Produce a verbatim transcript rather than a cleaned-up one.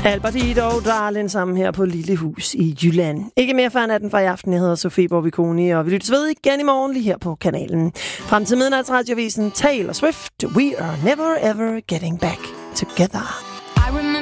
Albertito og Darlin sammen her på Lille Hus i Jylland. Ikke mere før natten fra i aften. Jeg hedder Sofie Borbiconi, og vi lyttes ved igen i morgen lige her på kanalen. Frem til midnatsradiovisen Taylor Swift. We are never ever getting back together.